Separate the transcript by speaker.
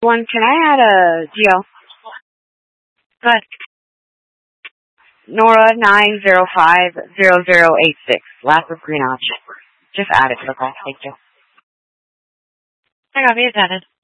Speaker 1: one. Can I add a GL?
Speaker 2: Good.
Speaker 1: Nora 9050086. Last of Green Arch. Just add it to the call. Thank you.
Speaker 2: I got it added.